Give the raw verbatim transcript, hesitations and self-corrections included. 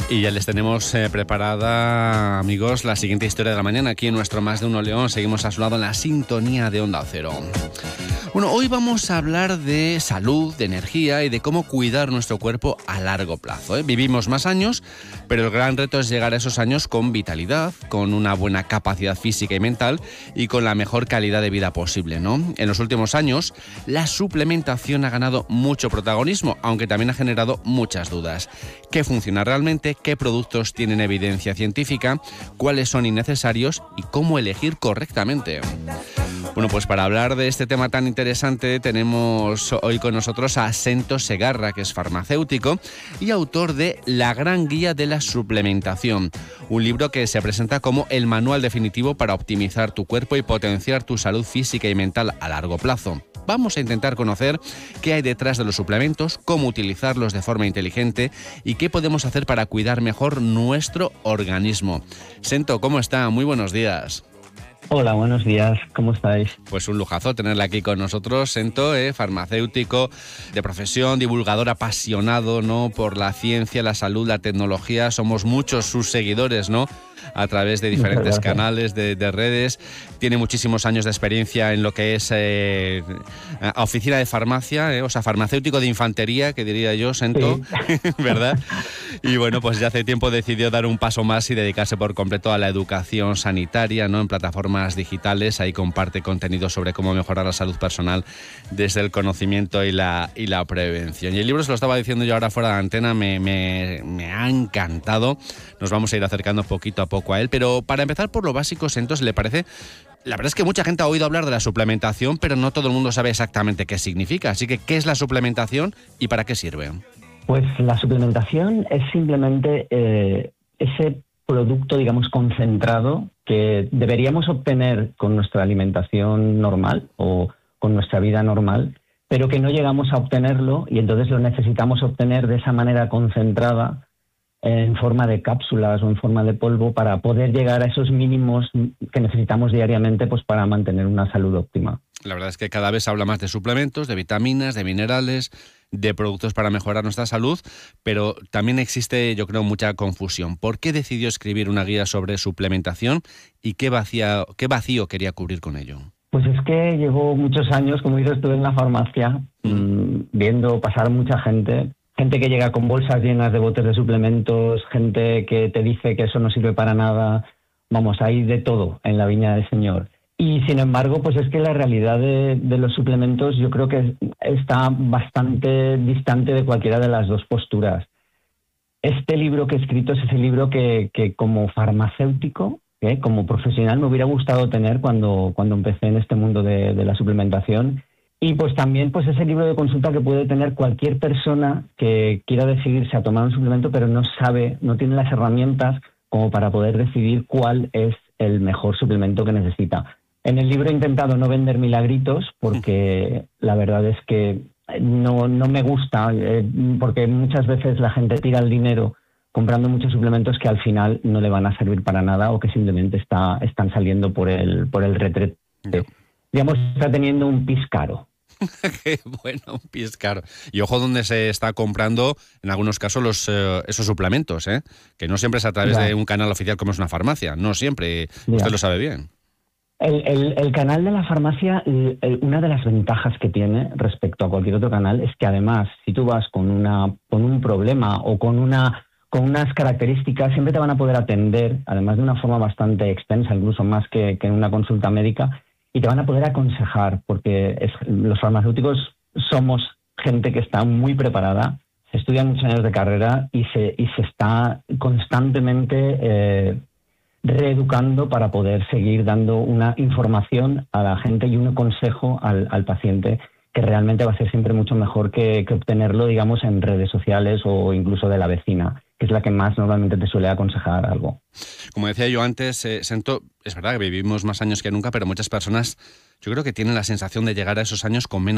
Y ya les tenemos eh, preparada, amigos, la siguiente historia de la mañana aquí en nuestro Más de Uno León. Seguimos a su lado en la sintonía de Onda Cero. Bueno, hoy vamos a hablar de salud, de energía y de cómo cuidar nuestro cuerpo a largo plazo, ¿eh? Vivimos más años, pero el gran reto es llegar a esos años con vitalidad, con una buena capacidad física y mental y con la mejor calidad de vida posible, ¿no? En los últimos años, la suplementación ha ganado mucho protagonismo, aunque también ha generado muchas dudas. ¿Qué funciona realmente? ¿Qué productos tienen evidencia científica? ¿Cuáles son innecesarios? ¿Y cómo elegir correctamente? Bueno, pues para hablar de este tema tan interesante tenemos hoy con nosotros a Sento Segarra, que es farmacéutico y autor de La Gran Guía de la Suplementación, un libro que se presenta como el manual definitivo para optimizar tu cuerpo y potenciar tu salud física y mental a largo plazo. Vamos a intentar conocer qué hay detrás de los suplementos, cómo utilizarlos de forma inteligente y qué podemos hacer para cuidar mejor nuestro organismo. Sento, ¿cómo está? Muy buenos días. Hola, buenos días, ¿cómo estáis? Pues un lujazo tenerla aquí con nosotros, Sento, eh, farmacéutico de profesión, divulgador apasionado, ¿no?, por la ciencia, la salud, la tecnología. Somos muchos sus seguidores, ¿no?, a través de diferentes canales de, de redes. Tiene muchísimos años de experiencia en lo que es eh, oficina de farmacia, eh, o sea, farmacéutico de infantería, que diría yo, Sento, sí. ¿Verdad? Y bueno, pues ya hace tiempo decidió dar un paso más y dedicarse por completo a la educación sanitaria, ¿no?, en plataformas digitales. Ahí comparte contenido sobre cómo mejorar la salud personal desde el conocimiento y la, y la prevención. Y el libro, se lo estaba diciendo yo ahora fuera de antena, me, me, me ha encantado. Nos vamos a ir acercando poquito a poco a él, pero para empezar por lo básico, Sento, ¿le parece? La verdad es que mucha gente ha oído hablar de la suplementación, pero no todo el mundo sabe exactamente qué significa. Así que, ¿qué es la suplementación y para qué sirve? Pues la suplementación es simplemente eh, ese producto, digamos, concentrado que deberíamos obtener con nuestra alimentación normal o con nuestra vida normal, pero que no llegamos a obtenerlo y entonces lo necesitamos obtener de esa manera concentrada, en forma de cápsulas o en forma de polvo, para poder llegar a esos mínimos que necesitamos diariamente, pues para mantener una salud óptima. La verdad es que cada vez se habla más de suplementos, de vitaminas, de minerales, de productos para mejorar nuestra salud, pero también existe, yo creo, mucha confusión. ¿Por qué decidió escribir una guía sobre suplementación y qué vacío, qué vacío quería cubrir con ello? Pues es que llevo muchos años, como dices tú, en la farmacia, mmm, viendo pasar mucha gente, gente que llega con bolsas llenas de botes de suplementos, gente que te dice que eso no sirve para nada. Vamos, hay de todo en la viña del Señor. Y sin embargo, pues es que la realidad de, de los suplementos yo creo que está bastante distante de cualquiera de las dos posturas. Este libro que he escrito es ese libro que, que como farmacéutico, ¿eh?, como profesional, me hubiera gustado tener cuando, cuando empecé en este mundo de, de la suplementación. Y pues también pues ese libro de consulta que puede tener cualquier persona que quiera decidirse a tomar un suplemento, pero no sabe, no tiene las herramientas como para poder decidir cuál es el mejor suplemento que necesita. En el libro he intentado no vender milagritos porque la verdad es que no, no me gusta, eh, porque muchas veces la gente tira el dinero comprando muchos suplementos que al final no le van a servir para nada o que simplemente está, están saliendo por el, por el retrete. No. Digamos, está teniendo un pis caro. Qué bueno, un pis caro. Y ojo donde se está comprando, en algunos casos, los eh, esos suplementos, ¿eh? Que no siempre es a través ya. de un canal oficial como es una farmacia. No siempre. Ya. Usted lo sabe bien. El, el, el canal de la farmacia, el, el, una de las ventajas que tiene respecto a cualquier otro canal es que además, si tú vas con, una, con un problema o con, una, con unas características, siempre te van a poder atender, además de una forma bastante extensa, incluso más que, que en una consulta médica, y te van a poder aconsejar, porque es, los farmacéuticos somos gente que está muy preparada, se estudian muchos años de carrera y se, y se está constantemente eh, reeducando para poder seguir dando una información a la gente y un consejo al, al paciente que realmente va a ser siempre mucho mejor que, que obtenerlo, digamos, en redes sociales o incluso de la vecina, que es la que más normalmente te suele aconsejar algo. Como decía yo antes, eh, Sento, es verdad que vivimos más años que nunca, pero muchas personas yo creo que tienen la sensación de llegar a esos años con menos